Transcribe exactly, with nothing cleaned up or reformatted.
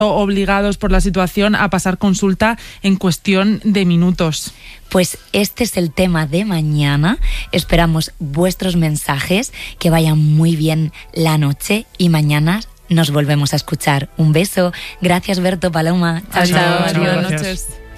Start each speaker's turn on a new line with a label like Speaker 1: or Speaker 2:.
Speaker 1: obligados por la situación a pasar consulta en cuestión de minutos.
Speaker 2: Pues este es el tema de mañana. Esperamos vuestros mensajes, que vayan muy bien la noche y mañana nos volvemos a escuchar. Un beso. Gracias, Berto, Paloma.
Speaker 1: Chao, chao.
Speaker 2: Adiós.
Speaker 1: Buenas noches.